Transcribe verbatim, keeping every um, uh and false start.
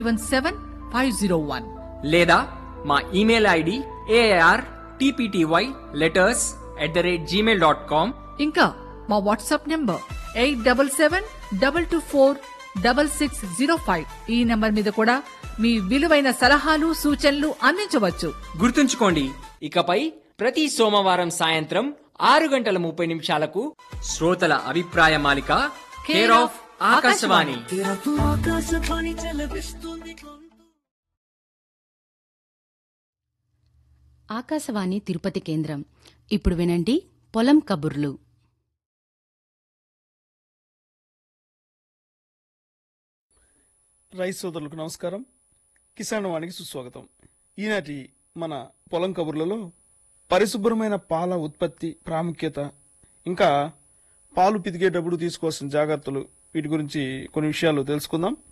One seven five zero one లేదా మా email ID AR TPTY letters at the rate Gmail dot com. ఇంకా మా WhatsApp number eight double seven double two four double six zero five. ఈ number మీద కూడా మీ విలువైన సలహాలు సూచనలు అందించవచ్చు. గుర్తుంచుకోండి, ఇకపై ప్రతి సోమవారం సాయంత్రం ఆరు గంటల ముప్పై నిమిషాలకు శ్రోతల అభిప్రాయ మాలిక కేర్ ఆఫ్ ఆకాశవాణి. ఆకాశవాణి తిరుపతి కేంద్రం. ఇప్పుడు వినండి పొలం కబుర్లు. రైతు సోదరులకు నమస్కారం. కిసాన్ వాణికి సుస్వాగతం. ఈనాటి మన పొలం కబుర్లలో పరిశుభ్రమైన పాల ఉత్పత్తి ప్రాముఖ్యత, ఇంకా పాలు పితికేటప్పుడు తీసుకోవాల్సిన జాగ్రత్తలు, వీటి గురించి కొన్ని విషయాలు తెలుసుకుందాం.